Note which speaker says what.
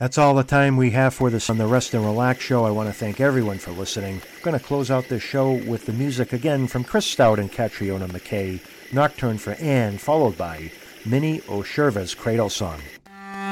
Speaker 1: That's all the time we have for this on the Rest and Relax show. I want to thank everyone for listening. I'm going to close out this show with the music again from Chris Stout and Catriona McKay, Nocturne for Anne, followed by Minnie O'Sherva's Cradle Song.